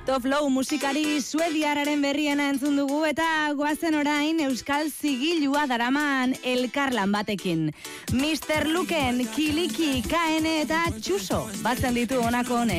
Top Low musikari suediarraren berriena entzun dugu eta goazen orain euskal zigilua daraman elkarlan batekin. Mr. Luken, Kiliki, KN eta Txuso batzen ditu honako honek.